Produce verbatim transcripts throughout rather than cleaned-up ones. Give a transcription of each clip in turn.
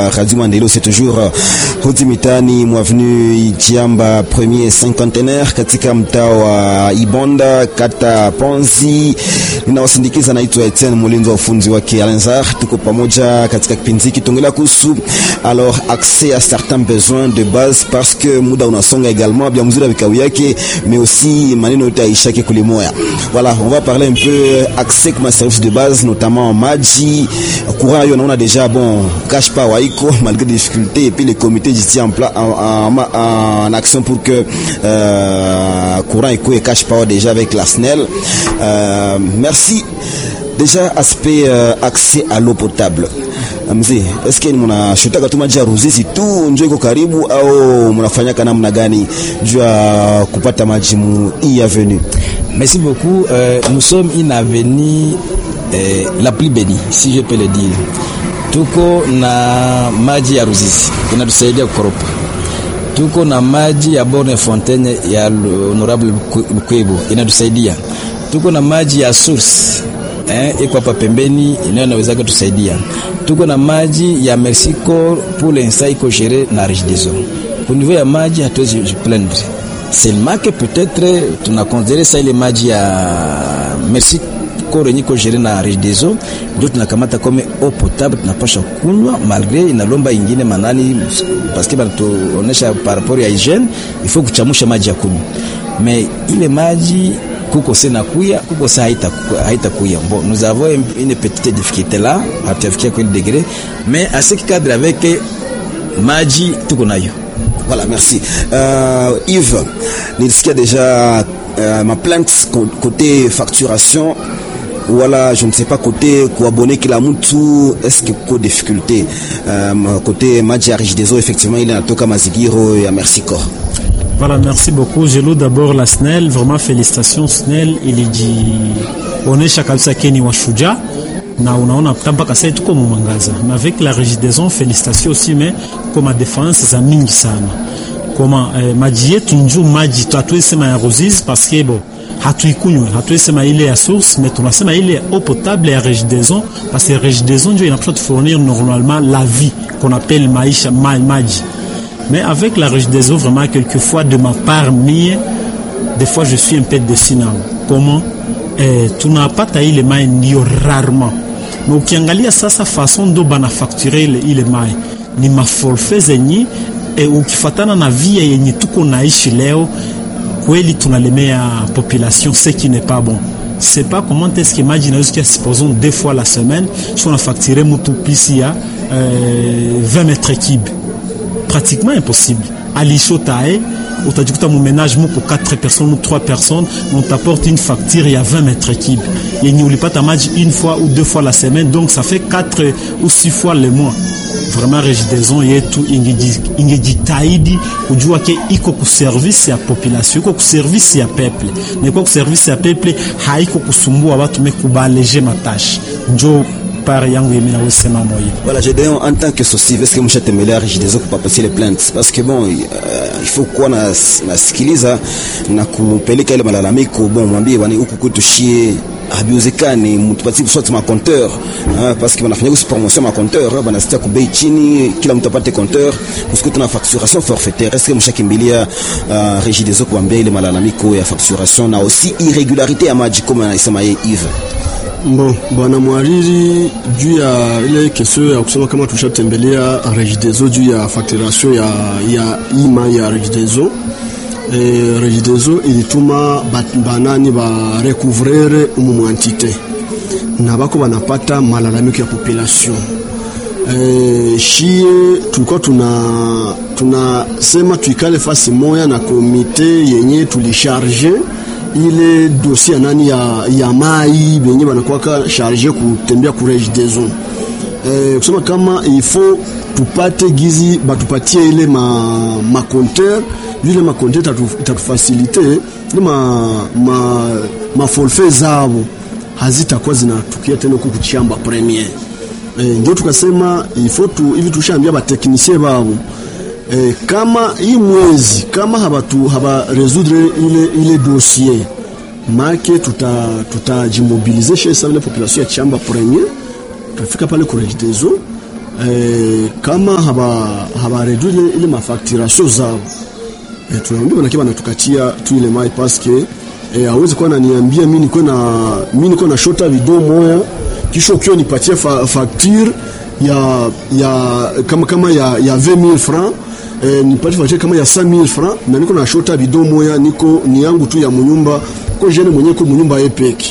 ya Radio Maendeleo. C'est toujours Hoti Mitani Mwavenue Chiamba premier cinquantenaire katika mtaa wa Ibonda kata Ponzi. Ninawasindikiza, naitwa Etienne Mulinzo, ufunzi wake Alenzar. Tuko pamoja katika kipindi hiki tuongelea kuhusu alors accès à certains besoins de base, parce que muda unasonga également bien mzuri vikao yake, mais aussi maneno yote aishake kulimoya. Voilà, on va parler un peu accès comme service de base, notamment maji, courant. Yo on a déjà bon cache pas waiko malgré des difficultés, et puis le comité ici en, pla, en, en, en action pour que euh, courant et cache pas déjà avec la S N E L. Euh, merci. Déjà aspect euh, accès à l'eau potable. Mzee, est-ce que mna shutaka tu maji ya Ruzizi tu njoo iko karibu, au mnafanya kana namna gani juu ya kupata maji mu hii avenue? Merci beaucoup. Euh, nous sommes une avenue euh, la plus bénie, si je peux le dire. Tuko na maji ya Ruzizi inatusaidia kukoropa. Tuko na maji ya Borne Fontaine ya Honorable Bukwebo inatusaidia. Tuko na maji ya source eh, iko hapa pembeni inaweza kutusaidia. Tuko na maji ya Mexico pour l'instant iko géré na Regideso. Au niveau ya maji hatuwezi plaindre. Seulement que peut-être tunaconsidérer ça ile maji ya Mexico iko géré na Regideso ndio tunakamata kama eau potable tunapasha kunywa, malgré inalomba ingine manani, parce que banatuonesha par rapport ya hygiène il faut kuchamusha maji ya kunywa. Mais ile maji kuko sena kuya kuko sa haita haita kuya. Bon, nous avons une petite difficulté là, hatufikia kwa degré, mais à ce cadre avec maji tuko nayo. Voilà, merci. Euh, Yves, nilisikia déjà euh, ma plainte côté facturation. Voilà, je ne sais pas côté kuabonner kila mtu, est-ce que ko difficulté euh, côté maji ya Regideso effectivement il inatoka mazigiro ya Mexico. Voilà, merci beaucoup. Je loue d'abord la S N E L, vraiment félicitations S N E L, ilijionyesha kabisa keni wa shujaa na unaona mpaka sasa tuko mwangaza. Na avec la Regideso félicitations aussi, mais comme défense za mingi sana. Comment eh, maji yetu njoo maji tatuwezi sema ya Ruzizi parce que bon hatuikunywe, hatuwezi sema ile ya source, mais tunasema ile eau potable ya Regideso parce que Regideso ndio inapaswa fournir normalement la vie qu'on appelle maisha maji. Mais avec la Regideso, vraiment, quelquefois, de ma part, mie, des fois, je suis un peu déçu. Comment eh, tu n'as pas taillé les mains rarement. Mais au Kiangalia, ça, sa façon de facturer les mains. Ni ma forfait zenye, et au Kifatana na vie, yenye tuko naishi leo, kweli tunalemea population, ce qui n'est pas bon. C'est pas comment est-ce qu'imagine, supposons deux fois la semaine, si on a facturé moutou pisi à euh, vingt mètres cubes. Pratiquement impossible. À l'Ishotae, où tu as dit que mon ménage pour quatre personnes ou trois personnes, on t'apporte une facture, il y a vingt mètres cubes. Et il n'y a pas ta match une fois ou deux fois la semaine, donc ça fait quatre ou six fois le mois. Vraiment, Regideso, il y a tout, il y a dit taïdi, où tu vois qu'il y a service à la population, il y a service à la peuple. Mais quoi que service à la peuple, il y a kusumbu abatu me kuba léger ma tâche. Jo Voilà, je dis en tant que société, est-ce que je te mêler à Regideso pour pas passer les plaintes, parce que bon, euh, il faut qu'on a nasikiliza na kupeleka ile malalamiko, bon mwambie bwana huku kwetu shie abiuzekani mtupatie soit ma compteur, hein, parce que wanafanya aussi promotion ma compteur, bana sita ku bei chini, kila mtu apate compteur, parce que tuna facturation forfaitaire. Est-ce que mshakimbilia uh, Regideso kuambia ile malalamiko ya facturation na aussi irrégularité ya maji kama anasema yeye Yves? Bon, bwana mwariri, juu ya ile kesho ya kusema kama tushatembelea Regideso juu ya facturation ya ya ima ya Regideso. Eh, Regideso ilituma banani ba recouvrer umu entité. Na bako banapata malalamiko ya population. Eh, shie tulikuwa tuna tunasema tuikale fasi moja na komite yenye tulicharge ile dossier nani ya ya mai benye banakuwa charger kutembea ku Regideso. Eh, kusema kama il faut tupate gizi batupatie ile ma ma compteur, ile ma compteur itatufaciliter ile ma ma ma forfait zao hazitakuwa zinatukia tena huko kuchamba premier. Eh, ndio tukasema il faut tu hivi tushambia ba technicien bao. Eh, kama hii mwezi kama habatu haba résoudre ile ile dossier marque tuta tutajimobiliser chez la population ya chamba premier, tutafika pale ku Regideso eh, kama haba haba reduire ile mafacturation zao eh, tunaambia wanakiwa natukatia tu ile mai parce que eh, hawezi kuwa ananiambia mimi niko na mimi niko na shota video moya kisha ukio nipatie fa, facture ya ya kama kama ya ya vingt mille francs eh, nipatie facture kama ya cent mille francs na niko na shota video moya niko ni yangu tu ya munyumba ko jene mwenye ko munyumba epeki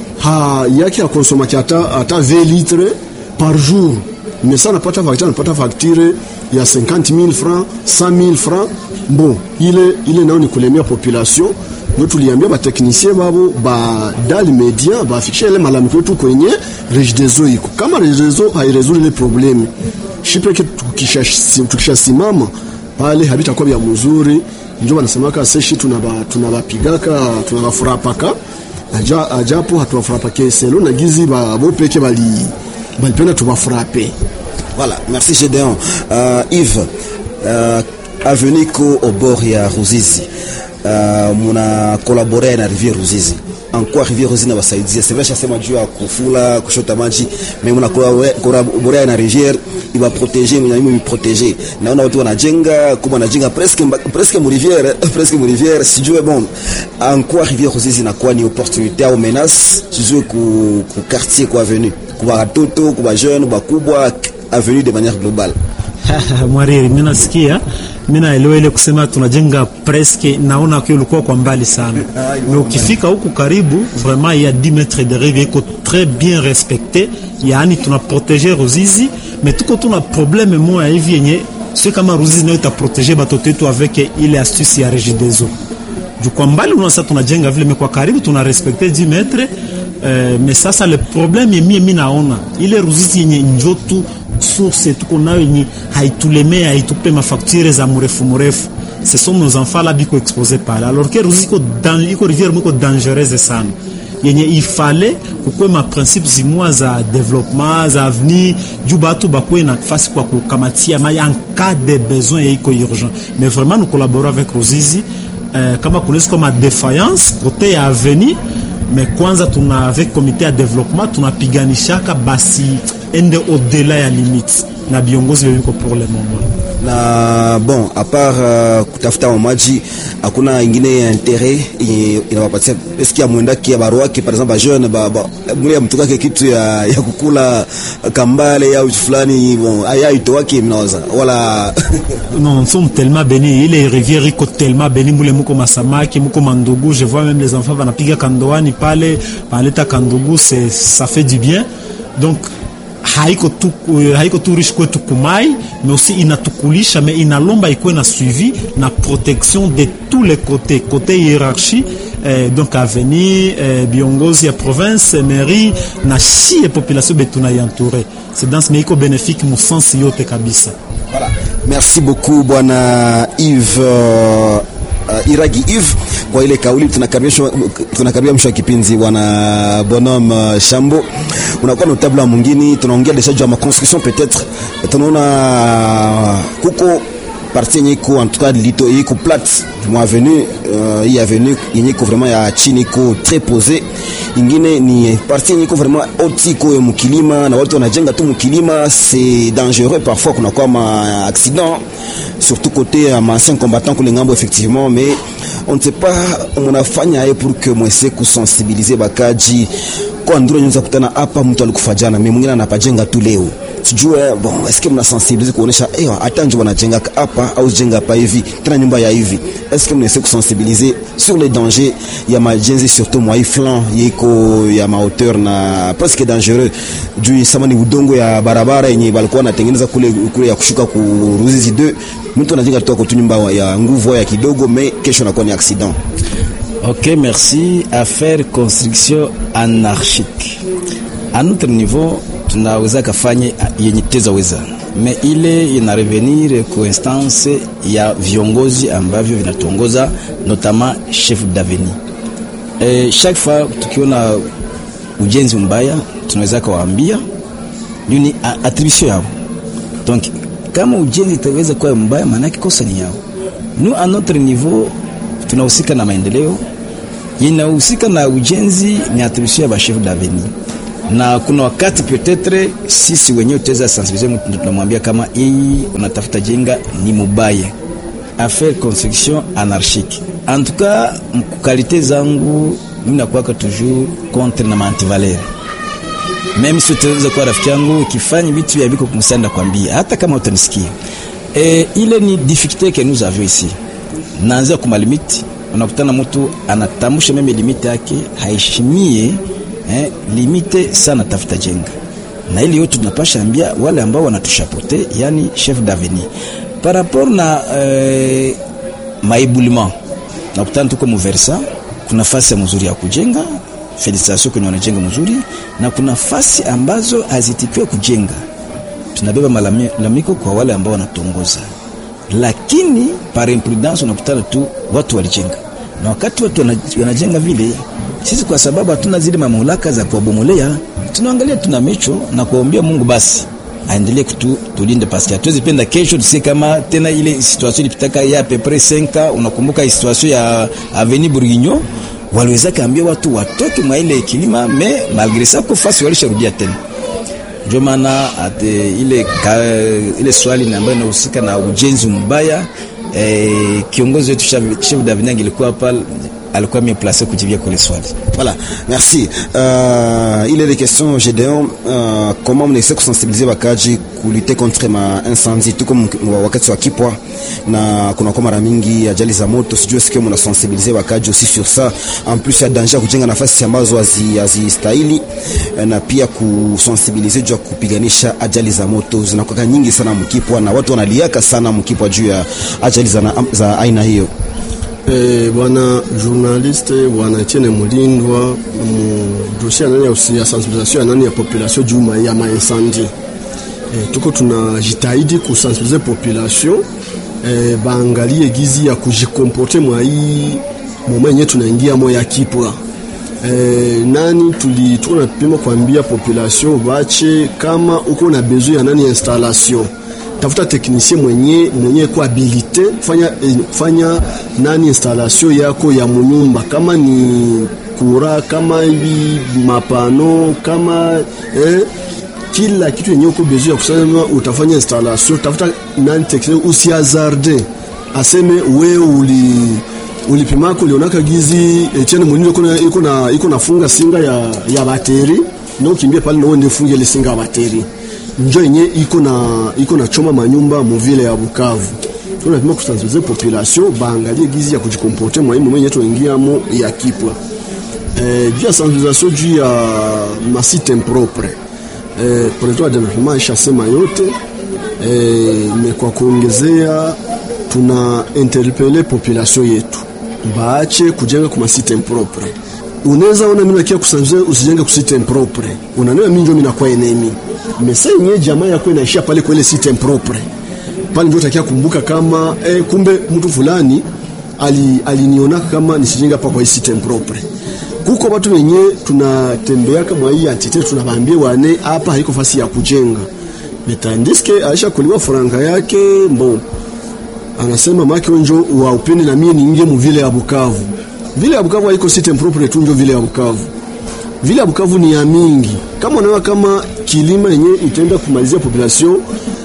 ha yake ya consommer hata hata vingt litres par jour mais ça napata facture napata facture ya cinquante mille francs cent mille francs bon ile ile nao ni kulemea population. Ndio tuliambia ba technicien babo ba dal media ba fikisha ile malalamiko yetu kwenye Regideso iko kama Regideso hairesolve ile problem shipe kitu tukisha tukishasimama pale habitakuwa vya mzuri. Ndio wanasema kama sisi tunaba tunabapigaka tunabafurapaka aja ajapo hatuwafurapa keselo na gizi ba bo peke bali balipenda tubafurape. Voilà, merci Gédéon. Euh, Yves, euh, avenue ko au bord ya Ruzizi. Uh, muna collaborer na rivière Ruzizi. En quoi rivière Ruzizi na basaidia? C'est vrai chasema juu ya kufula kushota maji, mais muna collaborer na rivière iba protéger, mna mimi protéger. Naona watu wanajenga kuma wanajenga presque presque mu rivière, presque mu rivière, sijue bon. En quoi rivière Ruzizi na kwa ni opportunité au menace, sijue ku ku quartier kwa avenue, kwa watoto, kwa jeune, kwa kubwa avenue de manière globale. Mwariri, mimi nasikia mimi naelewa ile kusema tunajenga presque, naona kwa ulikuwa kwa mbali sana. Mais ukifika huku karibu vraiment il y a dix mètres de rive iko très bien respecté, yaani tuna protéger Ruzizi, mais tuko tuna problème moja hivi yenye sio kama Ruzizi nayo ita protéger batoto wetu avec ile astuce ya Regideso. Du kwa mbali unaona tunajenga vile, mais kwa karibu tuna respecter dix mètres. Euh, mais ça ça le problème est mimi naona ile Ruzizi yenye njotu source tuko nayo yenye haitulemea haitupe mafacture za mrefu mrefu, ce sont nos enfants là biko exposés par là, alors que Ruzizi ko dans iko rivière mko dangereuse sana yenye il fallait kukwe ma principes zimwa za développement za avenir juu batu bakwe na fasi kwa kukamatia mai en cas de besoin iko urgent. Mais vraiment nous collaborons avec Ruzizi euh, kama kunaweza kama défaillance côté ya avenir, mais kwanza tuna avec comité ya développement tunapiganishaka basi ende au-delà ya limite na biongozi yuko pour le moment. Na bon, à part uh, kutafuta maji hakuna ingine intérêt inawapatia eski ya mwenda kia barua ki par exemple jeune ba mwe mtuka ke kitu ya, ya kukula kambale au fulani bon aya itowaki mnaoza wala non, nous sommes tellement bénis, il est rivière iko tellement bénis, mule muko masamaki muko mandugu, je vois même les enfants wanapiga kandoani pale paleta kandugu, c'est ça fait du bien. Donc haiko tu haiko tu riche kwetu kumai, mais aussi inatukulisha, mais inalomba ikuwe na suivi na protection de tous les côtés, côté hiérarchie eh, donc avenir eh, biongozi ya province mairie na si et population betuna yantouré. C'est dans ce meiko bénéfique mu sens yote kabisa. Voilà, merci beaucoup bwana Yves uh... Uh, Iragi Yves kwa ile kauli. Tunakaribia tunakaribia mwisho wa kipindi bwana Bonhomme uh, Shambo, unakuwa notable mwingine, tunaongea deja juu ya construction peut-être tunaona uh, kuko partie yenye iko en tout cas lito iko plate mwa avenue uh, hii avenue yenye iko vraiment ya chini iko très posée, ingine ni partie yenye iko vraiment haute iko ya mkilima na watu wanajenga tu mkilima, c'est dangereux parfois kuna kwa ma accident surtout côté uh, anciens combattants kule ngambo effectivement, mais on ne sait pas on afanya hapo pour que mwese kusensibiliser bakaji kwa nduro nyunza kutana hapa mtu alikufa jana mimi mwingine anapajenga tu leo sijue bon est-ce que mna sensibiliser kuonesha eh hata nje wanajenga hapa au jenga hapa hivi tena nyumba ya hivi, est-ce que mnaweza kusensibiliser sur les dangers ya majenzi surtout moi flanc yiko ya ma hauteur na presque dangereux juu sama ni udongo ya barabara yenye balikuwa wanatengeneza kule kule ya kushuka ku Ruzizi deux, mtu anajenga tu kwa nyumba ya nguvu ya kidogo mais kesho nakuwa ni accident. Ok, merci. À faire construction anarchique à notre niveau tunaweza kafanye yenye tezaweza, mais ile ina revenir ku instance ya viongozi ambavyo vinatongoza notamment chef d'avenue. Eh, chaque fois tukiona ujenzi mbaya tunaweza kawaambia ni attribution yao. Donc kama ujenzi itaweza kuwa mbaya, maana yake kosa ni yao. Nous à notre niveau tunahusika na maendeleo, inahusika na ujenzi, ni attribution ya chef d'avenue. na kuna wakati peut-être sisi wenyewe tutaweza sensibiliser mtu, tunamwambia kama hii unatafuta jenga ni mubaya, affaire construction anarchique. En tout cas qualité zangu mimi nakuwa toujours contre na antivaleur, même si utaweza kuwa rafiki yangu ukifanya vitu vya biko kumsanda kwambia hata kama utanisikia. Et ile ni difficulté que nous avons ici. Naanza kuma limite, unakutana mtu anatamsha meme limite yake haishimie eh, limite sana tafuta jenga. Na ile yote tunapasha ambia wale ambao wanatushapote, yani chef d'avenir. Par rapport na eh, maiboulement. Nakutana tuko muversa, kuna fasi mzuri ya kujenga, felicitation kwenye wanajenga mzuri, na kuna fasi ambazo hazitikiwe kujenga. Tunabeba malalamiko kwa wale ambao wanatongoza, lakini par imprudence unakutana tu watu walijenga, na wakati watu wanajenga vile, sisi kwa sababu hatuna zile mamlaka za kuwabomolea, tunaangalia tuna mecho na kuombea Mungu basi aendelee kutu tulinde, parce que hatuwezi penda kesho tusie kama tena ile situation ilipitaka ya peu près cinq ans. Unakumbuka situation ya Avenue Bourguignon, waliweza kaambia watu watoke mwa ile kilima, mais malgré ça kwa fasi walisharudia tena. Ndio maana ile ka, ile swali ambayo inahusika na ujenzi mbaya, eh, kiongozi wetu chef d'avenir ilikuwa pale, alikuwa mieux placé kujibia kwa swali. Voilà, merci. Euh, il est des questions Gédéon, euh, comment on essaie de sensibiliser wakaji kulite contre ma incendie tout comme wakati wa kipwa na kuna kwa mara mingi ajali za moto, sijui sikio mna sensibiliser wakaji aussi sur ça, en plus ya danger kujenga nafasi ambazo hazistahili, na pia kusensibiliser juu ya kupiganisha ajali za moto zinakuwa nyingi sana mkipwa na watu wanaliaka sana mkipwa juu ya ajali za, za aina hiyo. Eh, bwana journaliste bwana Etienne Mulindwa, dossier nani ya sensibilisation nani ya population juma ya maincendie. Eh, tuko tunajitahidi kusensibiliser population eh, baangalie gizi ya kujikomporter mwa hii moment yetu tunaingia moya kipwa. Eh, nani tuli tunapima kuambia population bache kama uko na besoin ya nani installation, tafuta technicien mwenye mwenye kwa habilite kufanya eh, kufanya nani installation yako ya munyumba, kama ni kura, kama hivi mapano, kama eh, kila kitu yenye uko besoin ya kusema utafanya installation. Tafuta nani technicien, usiazarde aseme wewe uli ulipima ko lionaka gizi Etienne Mulindwa kuna iko na iko nafunga singa ya ya bateri, na ukimbia pale na uende funge ile singa ya bateri, njoo yenye iko na iko na choma manyumba muvile ya Bukavu. Tunapima kusensibiliser population baangalie gizi ya kujikomporter mwa mwenye yetu ingia mo ya kipwa. Eh, juu ya sensibilisation juu ya masite impropre, eh, projet de développement ishasema yote, eh, me kwa kuongezea tuna interpeller population yetu baache kujenga kwa site impropre. Unaweza ona mimi nakia kusanzia usijenge ku site impropre, unaniona mimi ndio mimi nakuwa enemy. Mesa yenyewe jamaa yako inaishia pale kwa ile site impropre, pale ndio utakia kumbuka kama eh, kumbe mtu fulani ali aliniona kama nisijenge hapa kwa site impropre. Kuko watu wenyewe tunatembea kama hii entité, tunawaambia wane hapa haiko fasi ya kujenga, metandiske aisha kuliwa franga yake mbo anasema maki onjo wa upeni na mimi niingie mu vile ya Bukavu. Vile ya Bukavu haiko site impropre tu, ndio vile ya Bukavu. Vile ya Bukavu ni ya mingi. Kama unaona kama kilima yenyewe itaenda kumalizia population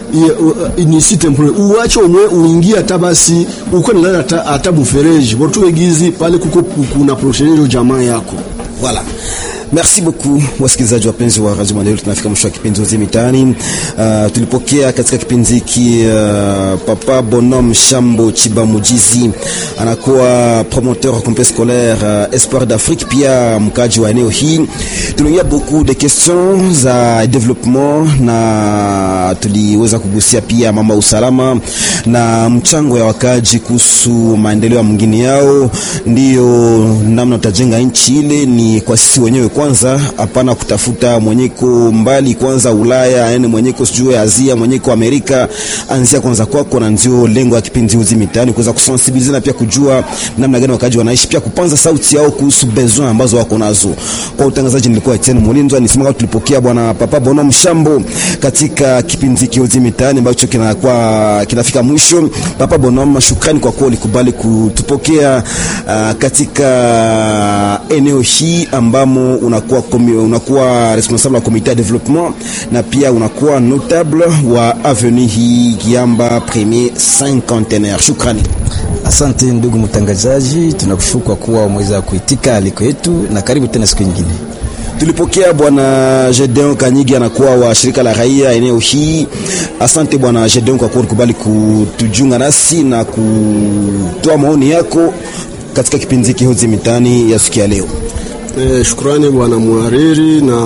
ni site impropre, uache umwe uingie hata basi uko na hata hata bufereji watu wegizi pale kuko kuna prochaine jamaa yako. Voilà. Merci beaucoup wasikilizaji wapenzi wa Radio Maendeleo, tunafika mwisho wa kipindi Uzima Mitaani. Uh, tulipokea katika kipindi hiki uh, Papa Bonhomme Shambo Chibamujizi, anakuwa promoteur wa complexe scolaire uh, Espoir d'Afrique, pia mkaji wa eneo hii. Tuliongea beaucoup de questions za development na tuliweza kugusia pia mama usalama na mchango ya wakaji kuhusu maendeleo ya mwingine yao. Ndio namna tutajenga nchi ile ni kwa sisi wenyewe kwanza, hapana kutafuta mwenyeko mbali kwanza Ulaya, yani mwenyeko sijui Asia, mwenyeko Amerika, anzia kwanza kwako. Na ndio lengo ya kipindi Uzima Mitaani, kuweza kusensibiliser na pia kujua namna gani wakaji wanaishi, pia kupanza sauti yao kuhusu besoin ambazo wako nazo. Kwa utangazaji nilikuwa Etienne Mulindwa, nisema kama tulipokea bwana Papa Bonhomme Shambo katika kipindi hiki Uzima Mitaani ambacho kinakuwa kinafika mwisho. Papa Bonhomme, shukrani kwa kuwa ulikubali kutupokea uh, katika eneo hii ambamo unakuwa unakuwa responsable wa comité de développement na pia unakuwa notable wa avenue hii Kiamba premier cinquantenaire. Shukrani. Asante ndugu mtangazaji, tunakushukuru kuwa umeweza kuitika aliko yetu na karibu tena siku nyingine. Tulipokea bwana Gedeon Kanyigi anakuwa wa shirika la raia eneo hii. Asante bwana Gedeon kwa kukubali kutujunga nasi na kutoa maoni yako katika kipindi hiki Hozi Mitaani ya siku ya leo. Eh, shukrani bwana Muhariri, na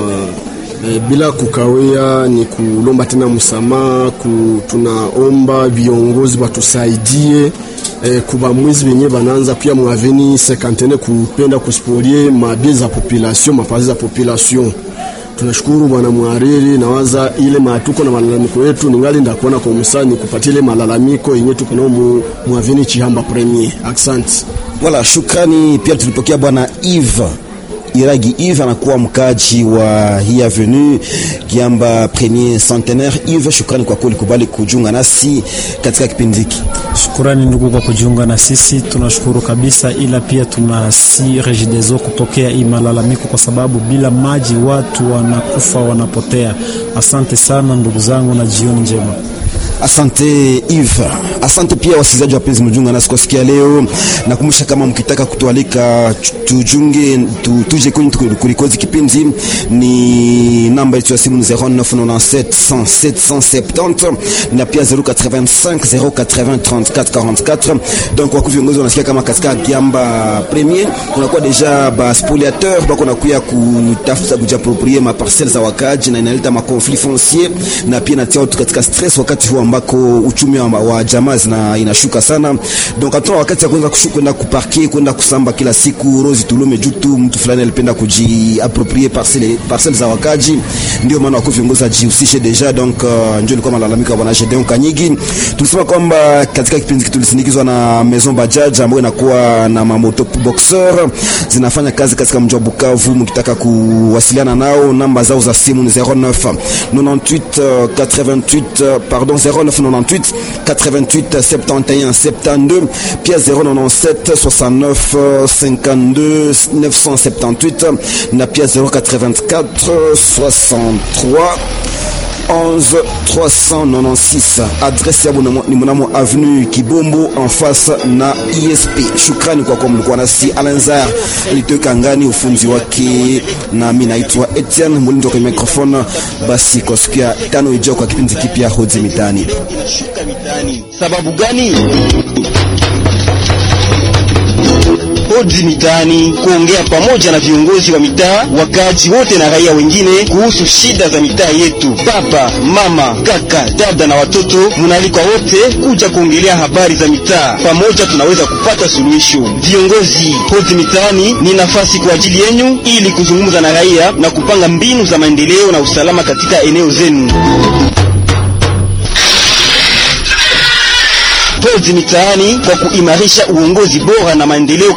e, bila kukawia ni kulomba tena msamaha. Tunaomba viongozi watusaidie e, kuba mwizi wenye bananza pia mwaveni sekantene kupenda kusipolie mabie za population, mapazi za population. Tunashukuru bwana Muhariri, na waza ile matuko na malalamiko yetu ningali ndakuona kwa msani kupatile malalamiko yenye tuko nao mu, mwaveni Chihamba premier. Asante. Wala shukrani. Pia tulipokea bwana Yves Iragi. Yves anakuwa mkaji wa hii avenue Kiamba premier centenaire. Yves, shukrani kwa kweli kubali kujiunga nasi katika kipindi hiki. Shukrani ndugu kwa kujiunga na sisi, tunashukuru kabisa, ila pia tunasi Regideso kupokea hii malalamiko kwa sababu bila maji watu wanakufa wanapotea. Asante sana ndugu zangu na jioni njema. Asante Yves. Asante pia wasikilizaji wapenzi mjunga nasi kwa siku ya leo. Nakumbusha kama mkitaka kutualika tujunge tu, tuje kwenye kulikozi kipindi, ni namba yetu ya simu ni zero neuf neuf sept cent sept cent seventy na pia zero eighty-five zero eighty trente-quatre quarante-quatre. Donc wako viongozi wanasikia kama katika Kiamba premier kunakuwa deja ba spoliateur bako nakuya kutafuta kujiapproprier ma parcelles za wakaji na inaleta ma conflit foncier na pia natia watu katika stress wakati huo ambako uchumi wa, wa jamaa na inashuka sana. Donc hata wakati ya kuanza kushuka kwenda kuparquer kwenda kusamba kila siku Rozi Tulome jutu mtu fulani alipenda kujiapproprier parcelles parcelles za wakaji, ndio maana wako viongozi jihusishe deja. Donc uh, ndio ilikuwa malalamiko ya bwana Gedeon Kanyigi. Tulisema kwamba katika kipindi tulisindikizwa na Maison Bajaj ambayo inakuwa na mamoto boxer zinafanya kazi katika mji wa Bukavu. Mkitaka kuwasiliana nao namba zao za simu ni zero neuf neuf eighty-eight pardon zero neuf neuf eighty-eight seventy-et un seventy-deux pia zero neuf sept soixante-neuf cinquante-deux neuf cent soixante-dix-huit na pia zero eighty-four soixante-trois onze trois cent quatre-vingt-seize. Adresse ya ni mnamo avenue Kibombo en face na I S P. Shukrani kwa kwa mlikuwa nasi. Alanzar alitoka ngani ufunzi wake, na mimi naitwa Etienne Mulindo kwa microphone. Basi kwa siku ya tano ijayo kwa kipindi kipya Hozi Mitaani. Sababu gani? Hozi Mitaani, kuongea pamoja na viongozi wa mitaa, wakaji wote na raia wengine kuhusu shida za mitaa yetu. Baba, mama, kaka, dada na watoto, mnalikwa wote kuja kuongelea habari za mitaa. Pamoja tunaweza kupata suluhisho. Viongozi, Hozi Mitaani ni nafasi kwa ajili yenu ili kuzungumza na raia na kupanga mbinu za maendeleo na usalama katika eneo zenu. Hozi Mitaani kwa kuimarisha uongozi bora na maendeleo